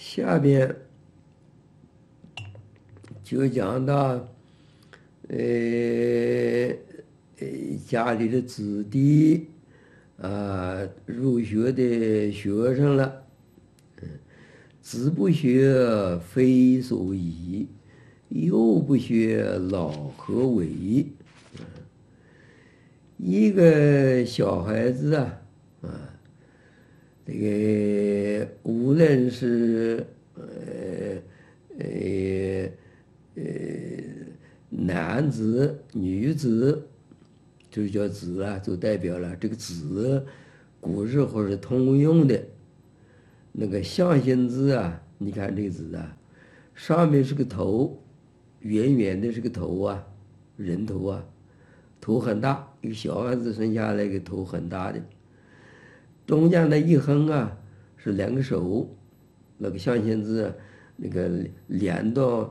下边就讲到，呃，家里的子弟入学的学生了，子不学，非所宜；幼不学，老何为？一个小孩子啊，这个无论是呃呃男子、女子，就叫子啊，就代表了这个子，古时候是通用的。那个象形字啊，你看这个字啊，上面是个头，圆圆的是个头啊，人头啊，头很大，一个小孩子生下来一个头很大的。中间的一横啊是两个手，那个象形字那个连到